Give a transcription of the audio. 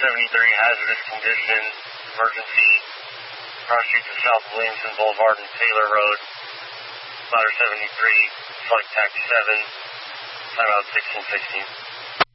73, hazardous condition, emergency, cross streets of South Williamson Boulevard and Taylor Road. Ladder 73, flight taxi 7, timeout 1616.